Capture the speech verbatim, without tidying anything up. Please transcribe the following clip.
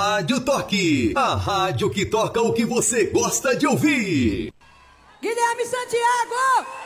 Rádio Toque, a rádio que toca o que você gosta de ouvir. Guilherme Santiago!